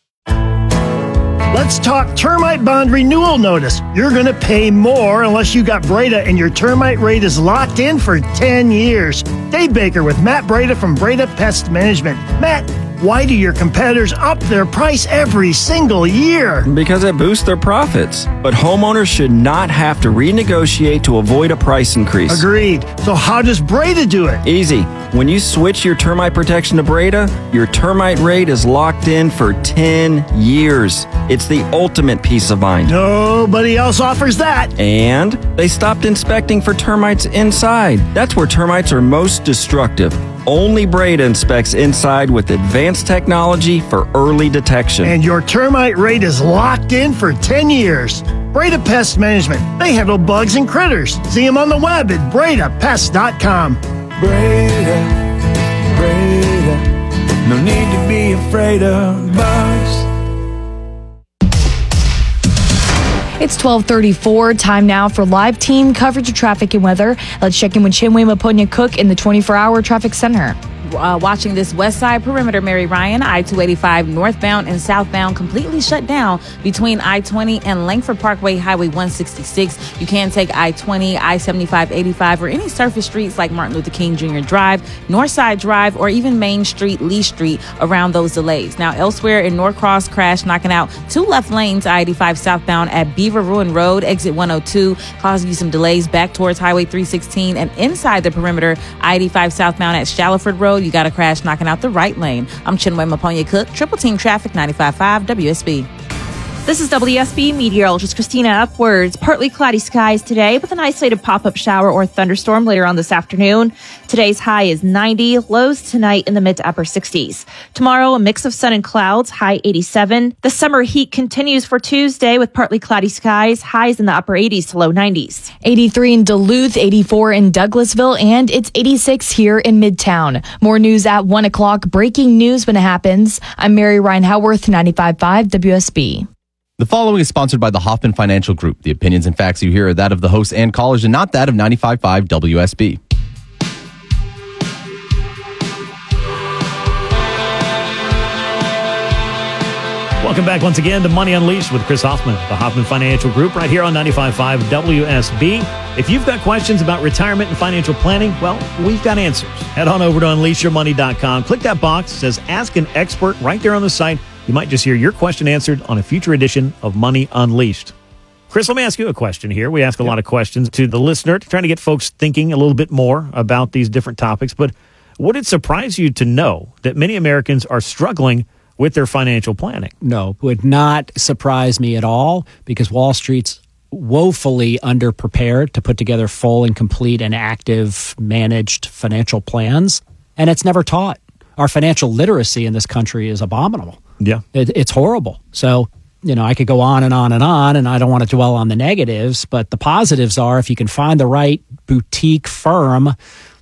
Let's talk termite bond renewal notice. You're going to pay more unless you got Breda and your termite rate is locked in for ten years. Dave Baker with Matt Breda from Breda Pest Management. Matt, why do your competitors up their price every single year? Because it boosts their profits. But homeowners should not have to renegotiate to avoid a price increase. Agreed. So how does Breda do it? Easy. When you switch your termite protection to Breda, your termite rate is locked in for ten years. It's the ultimate peace of mind. Nobody else offers that. And they stopped inspecting for termites inside. That's where termites are most destructive. Only Breda inspects inside with advanced technology for early detection. And your termite rate is locked in for ten years. Breda Pest Management. They handle bugs and critters. See them on the web at breda pest dot com. Breda, Breda, no need to be afraid of bugs. It's twelve thirty-four. Time now for live team coverage of traffic and weather. Let's check in with Chinwe Maponya-Cook in the twenty-four hour traffic center. Uh, watching this west side perimeter, Mary Ryan, I two eighty-five northbound and southbound completely shut down between I twenty and Langford Parkway, Highway one sixty-six. You can take I twenty, I seventy-five, eighty-five, or any surface streets like Martin Luther King Junior Drive, Northside Drive, or even Main Street, Lee Street around those delays. Now, elsewhere in Norcross, crash knocking out two left lanes, I eighty-five southbound at Beaver Ruin Road, exit one oh two, causing you some delays back towards Highway three sixteen. And inside the perimeter, I eighty-five southbound at Shallowford Road, you got a crash knocking out the right lane. I'm Chinwe Maponya-Cook, Triple Team Traffic, ninety-five point five W S B. This is W S B meteorologist Christina Upwards. Partly cloudy skies today with an isolated pop-up shower or thunderstorm later on this afternoon. Today's high is ninety, lows tonight in the mid to upper sixties. Tomorrow, a mix of sun and clouds, high eighty-seven. The summer heat continues for Tuesday with partly cloudy skies, highs in the upper eighties to low nineties. eighty-three in Duluth, eighty-four in Douglasville, and it's eighty-six here in Midtown. More news at one o'clock. Breaking news when it happens. I'm Mary Ryan Howarth, ninety-five point five W S B. The following is sponsored by the Hoffman Financial Group. The opinions and facts you hear are that of the hosts and callers and not that of ninety-five point five W S B. Welcome back once again to Money Unleashed with Chris Hoffman, the Hoffman Financial Group, right here on ninety-five point five W S B. If you've got questions about retirement and financial planning, well, we've got answers. Head on over to unleash your money dot com. Click that box. It says Ask an Expert right there on the site. You might just hear your question answered on a future edition of Money Unleashed. Chris, let me ask you a question here. We ask a lot of questions to the listener, trying to get folks thinking a little bit more about these different topics. But would it surprise you to know that many Americans are struggling with their financial planning? No, would not surprise me at all, because Wall Street's woefully underprepared to put together full and complete and active managed financial plans, and it's never taught. Our financial literacy in this country is abominable. Yeah. It, it's horrible. So, you know, I could go on and on and on, and I don't want to dwell on the negatives, but the positives are if you can find the right boutique firm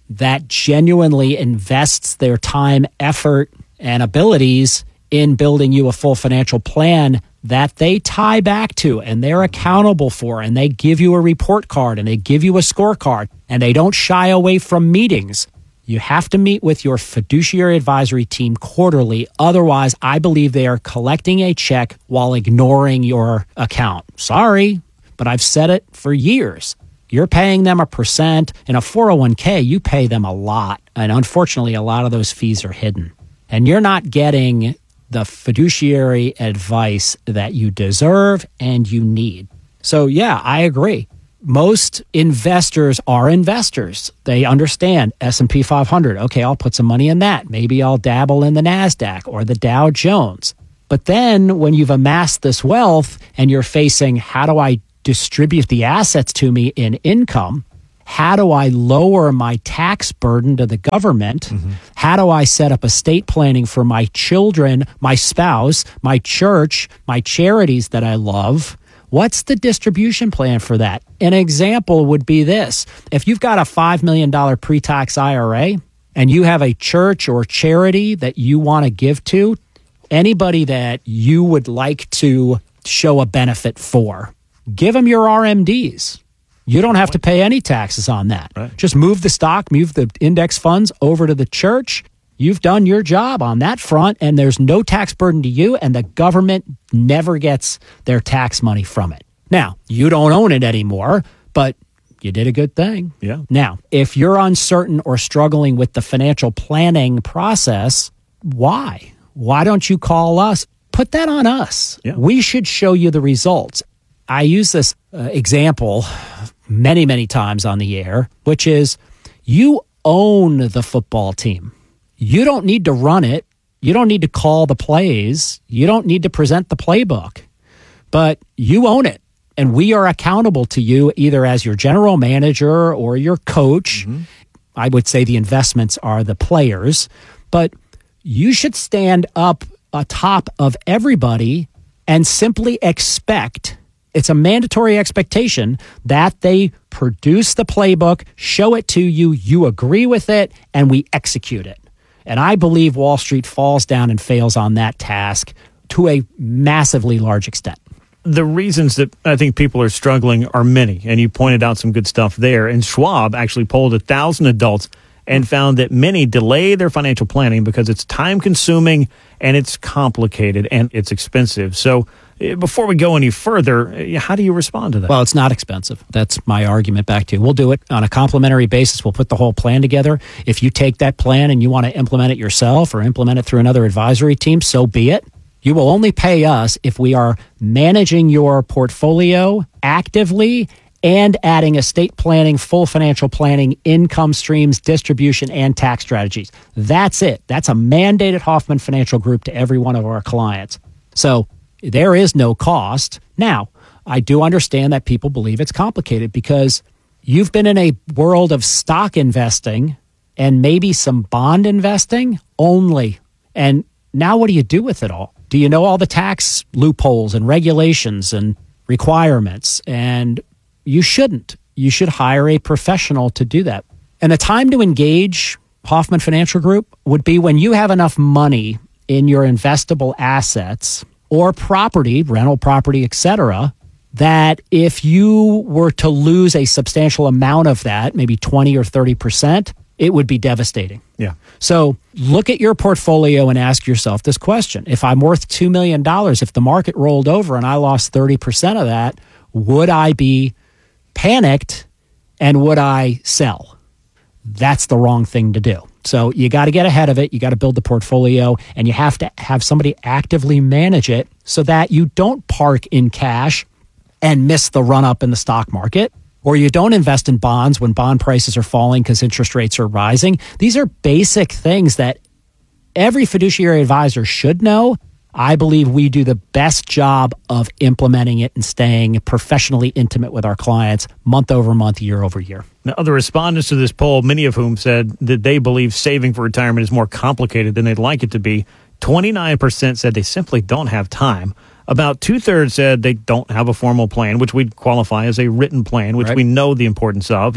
that genuinely invests their time, effort, and abilities in building you a full financial plan that they tie back to and they're accountable for, and they give you a report card and they give you a scorecard, and they don't shy away from meetings. You have to meet with your fiduciary advisory team quarterly. Otherwise, I believe they are collecting a check while ignoring your account. Sorry, but I've said it for years. You're paying them a percent. In a four oh one k, you pay them a lot. And unfortunately, a lot of those fees are hidden. And you're not getting the fiduciary advice that you deserve and you need. So, yeah, I agree. Most investors are investors. They understand S and P five hundred. Okay, I'll put some money in that. Maybe I'll dabble in the NASDAQ or the Dow Jones. But then when you've amassed this wealth and you're facing, how do I distribute the assets to me in income? How do I lower my tax burden to the government? Mm-hmm. How do I set up estate planning for my children, my spouse, my church, my charities that I love? What's the distribution plan for that? An example would be this. If you've got a five million dollars pre-tax I R A and you have a church or charity that you want to give to, anybody that you would like to show a benefit for, give them your R M Ds. You don't have to pay any taxes on that. Right. Just move the stock, move the index funds over to the church. You've done your job on that front, and there's no tax burden to you, and the government never gets their tax money from it. Now, you don't own it anymore, but you did a good thing. Yeah. Now, if you're uncertain or struggling with the financial planning process, why? Why don't you call us? Put that on us. Yeah. We should show you the results. I use this uh, example many, many times on the air, which is you own the football team. You don't need to run it. You don't need to call the plays. You don't need to present the playbook, but you own it. And we are accountable to you either as your general manager or your coach. Mm-hmm. I would say the investments are the players, but you should stand up atop of everybody and simply expect, it's a mandatory expectation that they produce the playbook, show it to you, you agree with it, and we execute it. And I believe Wall Street falls down and fails on that task to a massively large extent. The reasons that I think people are struggling are many, and you pointed out some good stuff there. And Schwab actually polled a thousand adults and found that many delay their financial planning because it's time-consuming and it's complicated and it's expensive. So before we go any further, how do you respond to that? Well, it's not expensive. That's my argument back to you. We'll do it on a complimentary basis. We'll put the whole plan together. If you take that plan and you want to implement it yourself or implement it through another advisory team, so be it. You will only pay us if we are managing your portfolio actively and adding estate planning, full financial planning, income streams, distribution, and tax strategies. That's it. That's a mandated Hoffman Financial Group to every one of our clients. So there is no cost. Now, I do understand that people believe it's complicated because you've been in a world of stock investing and maybe some bond investing only. And now what do you do with it all? Do you know all the tax loopholes and regulations and requirements? And you shouldn't. You should hire a professional to do that. And the time to engage Hoffman Financial Group would be when you have enough money in your investable assets or property, rental property, et cetera, that if you were to lose a substantial amount of that, maybe twenty or thirty percent, it would be devastating. Yeah. So look at your portfolio and ask yourself this question. If I'm worth two million dollars, if the market rolled over and I lost thirty percent of that, would I be panicked and would I sell? That's the wrong thing to do. So you got to get ahead of it. You got to build the portfolio and you have to have somebody actively manage it so that you don't park in cash and miss the run up in the stock market, or you don't invest in bonds when bond prices are falling because interest rates are rising. These are basic things that every fiduciary advisor should know. I believe we do the best job of implementing it and staying professionally intimate with our clients month over month, year over year. Now, other respondents to this poll, many of whom said that they believe saving for retirement is more complicated than they'd like it to be. twenty-nine percent said they simply don't have time. About two-thirds said they don't have a formal plan, which we'd qualify as a written plan, which right. we know the importance of. And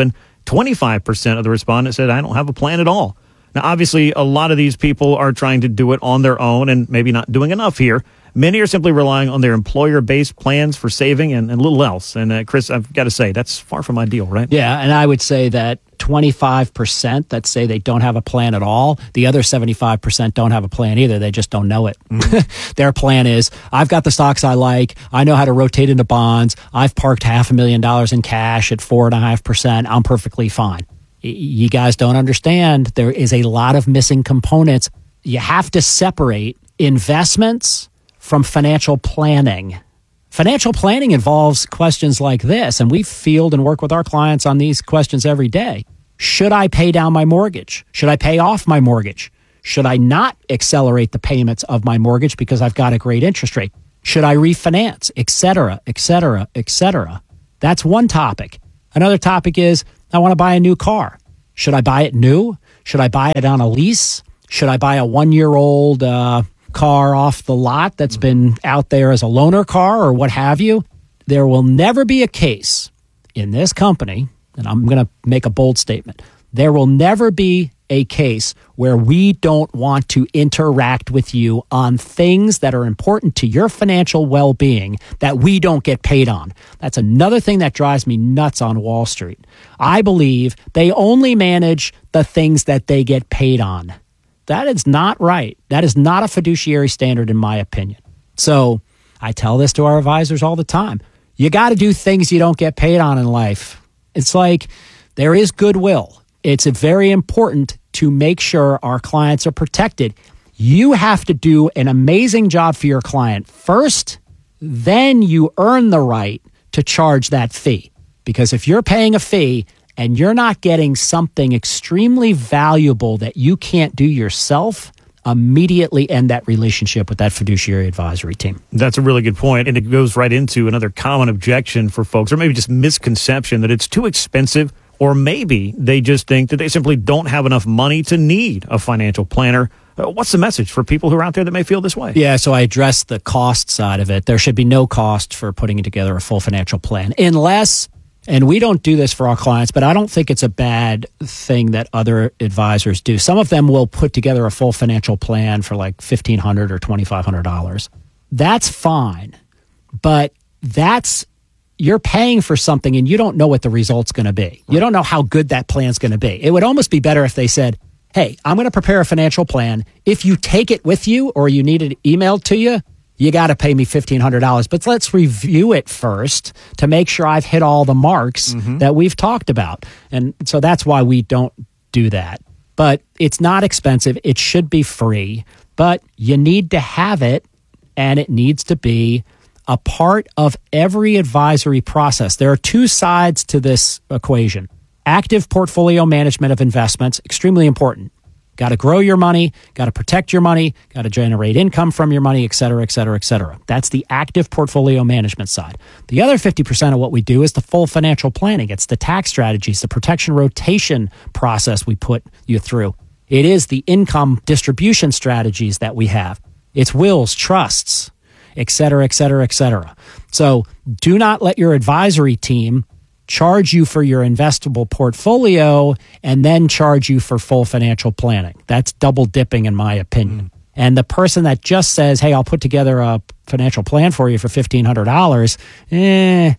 twenty-five percent of the respondents said, I don't have a plan at all. Now, obviously, a lot of these people are trying to do it on their own and maybe not doing enough here. Many are simply relying on their employer-based plans for saving and, and little else. And, uh, Chris, I've got to say, that's far from ideal, right? Yeah, and I would say that twenty-five percent that say they don't have a plan at all, the other seventy-five percent don't have a plan either. They just don't know it. Mm-hmm. Their plan is, I've got the stocks I like. I know how to rotate into bonds. I've parked half a million dollars in cash at four point five percent. I'm perfectly fine. You guys don't understand. There is a lot of missing components. You have to separate investments from financial planning. Financial planning involves questions like this, and we field and work with our clients on these questions every day. Should I pay down my mortgage? Should I pay off my mortgage? Should I not accelerate the payments of my mortgage because I've got a great interest rate? Should I refinance, et cetera, et cetera, et cetera? That's one topic. Another topic is, I want to buy a new car. Should I buy it new? Should I buy it on a lease? Should I buy a one-year-old uh, car off the lot that's been out there as a loaner car or what have you? There will never be a case in this company, and I'm going to make a bold statement, there will never be a case where we don't want to interact with you on things that are important to your financial well-being that we don't get paid on. That's another thing that drives me nuts on Wall Street. I believe they only manage the things that they get paid on. That is not right. That is not a fiduciary standard in my opinion. So I tell this to our advisors all the time. You got to do things you don't get paid on in life. It's like there is goodwill. It's very important to make sure our clients are protected. You have to do an amazing job for your client first, then you earn the right to charge that fee. Because if you're paying a fee and you're not getting something extremely valuable that you can't do yourself, immediately end that relationship with that fiduciary advisory team. That's a really good point, and it goes right into another common objection for folks, or maybe just misconception that it's too expensive, or maybe they just think that they simply don't have enough money to need a financial planner. Uh, what's the message for people who are out there that may feel this way? Yeah, so I addressed the cost side of it. There should be no cost for putting together a full financial plan, unless, and we don't do this for our clients, but I don't think it's a bad thing that other advisors do. Some of them will put together a full financial plan for like fifteen hundred dollars or twenty-five hundred dollars. That's fine, but that's you're paying for something and you don't know what the result's going to be. You don't know how good that plan's going to be. It would almost be better if they said, hey, I'm going to prepare a financial plan. If you take it with you or you need it emailed to you, you got to pay me fifteen hundred dollars. But let's review it first to make sure I've hit all the marks mm-hmm. that we've talked about. And so that's why we don't do that. But it's not expensive. It should be free. But you need to have it, and it needs to be a part of every advisory process. There are two sides to this equation. Active portfolio management of investments, extremely important. Got to grow your money, got to protect your money, got to generate income from your money, et cetera, et cetera, et cetera. That's the active portfolio management side. The other fifty percent of what we do is the full financial planning. It's the tax strategies, the protection rotation process we put you through. It is the income distribution strategies that we have. It's wills, trusts, et cetera, et cetera, et cetera. So do not let your advisory team charge you for your investable portfolio and then charge you for full financial planning. That's double dipping in my opinion. Mm. And the person that just says, hey, I'll put together a financial plan for you for fifteen hundred dollars, eh,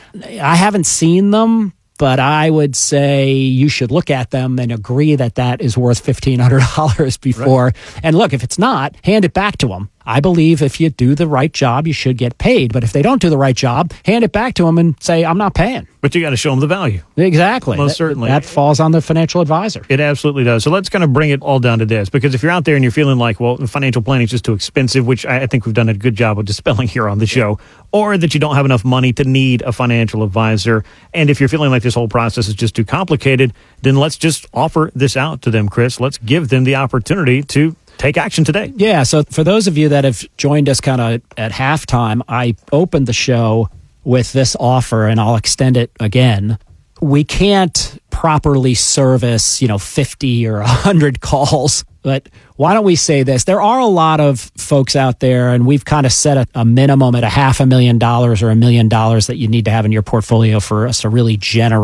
I haven't seen them, but I would say you should look at them and agree that that is worth fifteen hundred dollars before. Right. And look, if it's not, hand it back to them. I believe if you do the right job, you should get paid. But if they don't do the right job, hand it back to them and say, I'm not paying. But you got to show them the value. Exactly. Most that, certainly. That falls on the financial advisor. It absolutely does. So let's kind of bring it all down to this. Because if you're out there and you're feeling like, well, financial planning is just too expensive, which I think we've done a good job of dispelling here on the show, or that you don't have enough money to need a financial advisor, and if you're feeling like this whole process is just too complicated, then let's just offer this out to them, Chris. Let's give them the opportunity to take action today. Yeah, so for those of you that have joined us kind of at halftime, I opened the show with this offer, and I'll extend it again. We can't properly service, you know, fifty or one hundred calls, but why don't we say this? There are a lot of folks out there, and we've kind of set a, a minimum at a half a million dollars or a million dollars that you need to have in your portfolio for us to really generate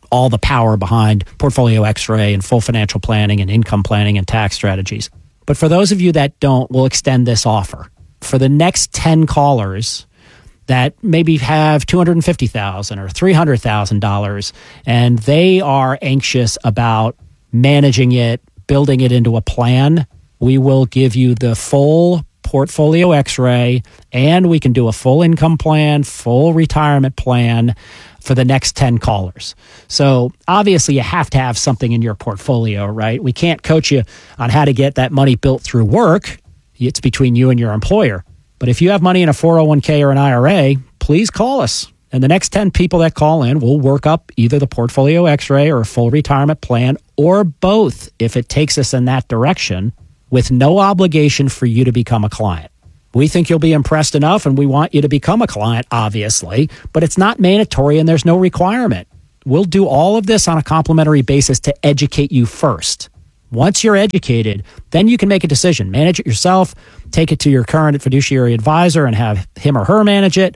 all the power behind Portfolio X-Ray and full financial planning and income planning and tax strategies. But for those of you that don't, we'll extend this offer. For the next ten callers that maybe have two hundred fifty thousand dollars or three hundred thousand dollars, and they are anxious about managing it, building it into a plan, we will give you the full Portfolio X-Ray, and we can do a full income plan, full retirement plan for the next ten callers. So obviously you have to have something in your portfolio, right? We can't coach you on how to get that money built through work. It's between you and your employer. But if you have money in a four oh one k or an I R A, please call us. And the next ten people that call in, we'll work up either the Portfolio X-Ray or a full retirement plan, or both if it takes us in that direction, with no obligation for you to become a client. We think you'll be impressed enough, and we want you to become a client, obviously, but it's not mandatory and there's no requirement. We'll do all of this on a complimentary basis to educate you first. Once you're educated, then you can make a decision. Manage it yourself, take it to your current fiduciary advisor and have him or her manage it,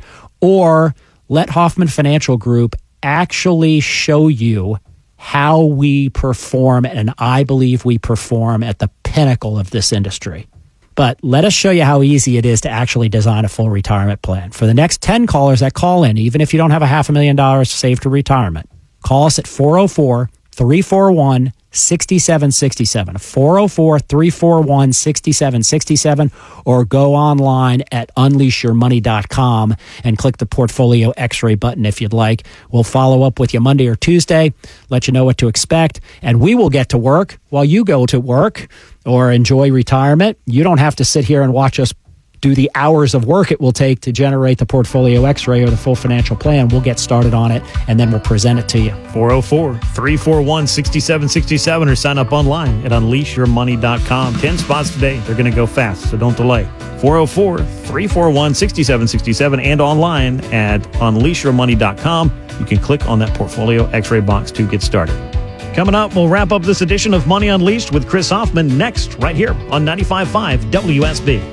or let Hoffman Financial Group actually show you how we perform, and I believe we perform at the pinnacle of this industry. But let us show you how easy it is to actually design a full retirement plan. For the next ten callers that call in, even if you don't have a half a million dollars saved to retirement, call us at four oh four, three four one, six seven six seven, four oh four, three four one, six seven six seven, or go online at unleash your money dot com and click the Portfolio X-Ray button if you'd like. We'll follow up with you Monday or Tuesday, let you know what to expect, and we will get to work while you go to work or enjoy retirement. You don't have to sit here and watch us do the hours of work it will take to generate the Portfolio X-Ray or the full financial plan. We'll get started on it, and then we'll present it to you. four oh four, three four one, six seven six seven or sign up online at unleash your money dot com. ten spots today. They're going to go fast, so don't delay. four oh four, three four one, six seven six seven and online at unleash your money dot com. You can click on that Portfolio X-Ray box to get started. Coming up, we'll wrap up this edition of Money Unleashed with Chris Hoffman next, right here on ninety-five point five W S B.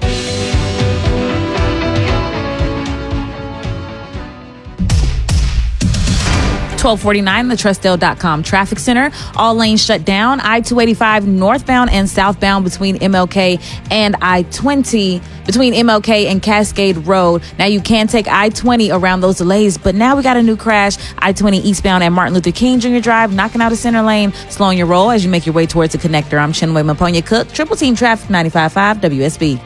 twelve forty-nine, the Trustdale dot com Traffic Center. All lanes shut down. I two eighty-five northbound and southbound between M L K and I twenty, between M L K and Cascade Road. Now you can take I twenty around those delays, but now we got a new crash. I twenty eastbound at Martin Luther King Junior Drive, knocking out a center lane, slowing your roll as you make your way towards the connector. I'm Chinwe Maponya Cook, Triple Team Traffic, ninety-five point five W S B.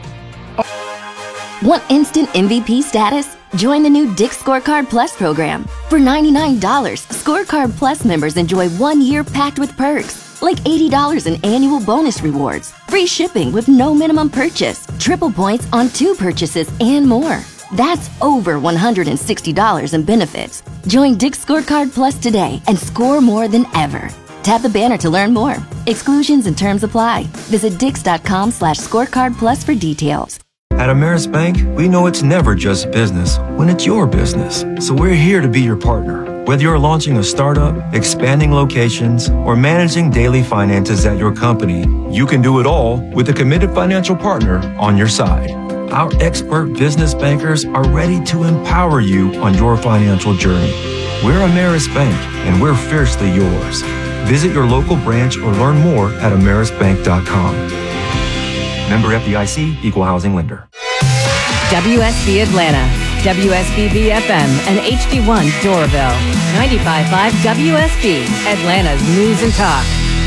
Want instant M V P status? Join the new Dick's Scorecard Plus program. For ninety-nine dollars, Scorecard Plus members enjoy one year packed with perks, like eighty dollars in annual bonus rewards, free shipping with no minimum purchase, triple points on two purchases, and more. That's over one hundred sixty dollars in benefits. Join Dick's Scorecard Plus today and score more than ever. Tap the banner to learn more. Exclusions and terms apply. Visit dix.com slash scorecard plus for details. At Ameris Bank, we know it's never just business when it's your business. So we're here to be your partner. Whether you're launching a startup, expanding locations, or managing daily finances at your company, you can do it all with a committed financial partner on your side. Our expert business bankers are ready to empower you on your financial journey. We're Ameris Bank, and we're fiercely yours. Visit your local branch or learn more at ameris bank dot com. Member F D I C, Equal Housing Lender. W S B Atlanta, W S B B F M, and H D one Doraville. ninety-five point five W S B, Atlanta's News and Talk.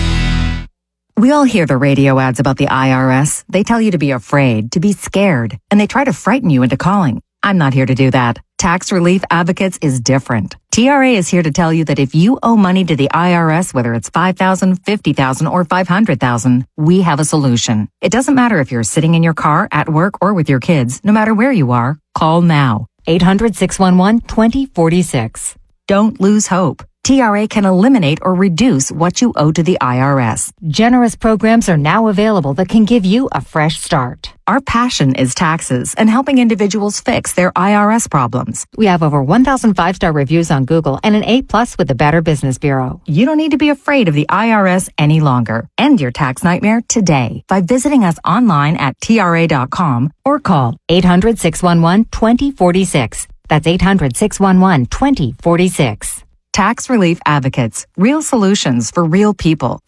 We all hear the radio ads about the I R S. They tell you to be afraid, to be scared, and they try to frighten you into calling. I'm not here to do that. Tax Relief Advocates is different. T R A is here to tell you that if you owe money to the I R S, whether it's five thousand dollars, fifty thousand dollars, or five hundred thousand dollars, we have a solution. It doesn't matter if you're sitting in your car, at work, or with your kids. No matter where you are, call now. eight hundred, six one one, two zero four six. Don't lose hope. T R A can eliminate or reduce what you owe to the I R S. Generous programs are now available that can give you a fresh start. Our passion is taxes and helping individuals fix their I R S problems. We have over one thousand five-star reviews on Google and an A plus with the Better Business Bureau. You don't need to be afraid of the I R S any longer. End your tax nightmare today by visiting us online at T R A dot com or call eight hundred, six one one, two zero four six. That's eight hundred, six one one, two zero four six. Tax Relief Advocates. Real solutions for real people.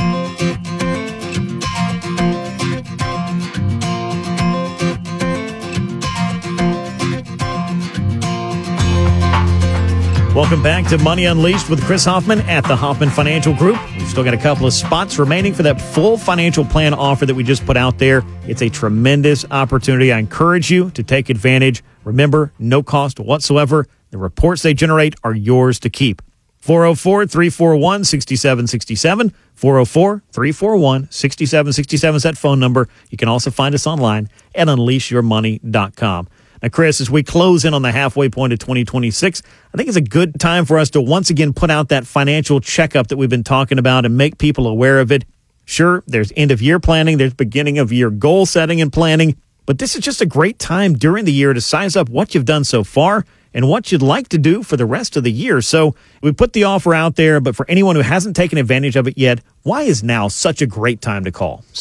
Welcome back to Money Unleashed with Chris Hoffman at the Hoffman Financial Group. We've still got a couple of spots remaining for that full financial plan offer that we just put out there. It's a tremendous opportunity. I encourage you to take advantage. Remember, no cost whatsoever. The reports they generate are yours to keep. four oh four, three four one, six seven six seven. four oh four, three four one, six seven six seven is that phone number. You can also find us online at unleash your money dot com. Now, Chris, as we close in on the halfway point of twenty twenty-six, I think it's a good time for us to once again put out that financial checkup that we've been talking about and make people aware of it. Sure, there's end-of-year planning, there's beginning-of-year goal setting and planning, but this is just a great time during the year to size up what you've done so far and what you'd like to do for the rest of the year. So we put the offer out there, but for anyone who hasn't taken advantage of it yet, why is now such a great time to call?